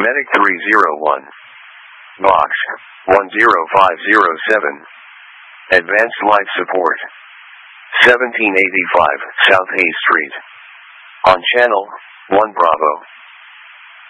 Medic 301. Box 10507. Advanced Life Support. 1785 South Hayes Street. On Channel 1 Bravo.